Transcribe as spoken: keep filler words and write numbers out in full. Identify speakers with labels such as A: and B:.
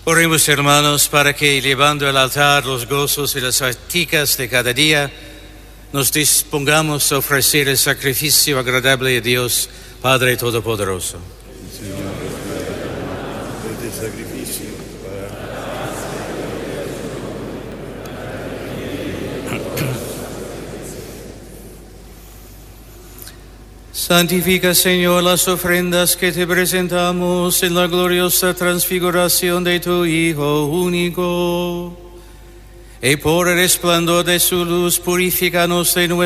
A: Oremos, hermanos, para que, llevando al altar los gozos y las prácticas de cada día, nos dispongamos a ofrecer el sacrificio agradable a Dios, Padre Todopoderoso.
B: Señor, este sacrificio
A: Santifica, Señor, las ofrendas que te presentamos en la gloriosa transfiguración de tu Hijo único, y por el resplandor de su luz purifícanos de nuestro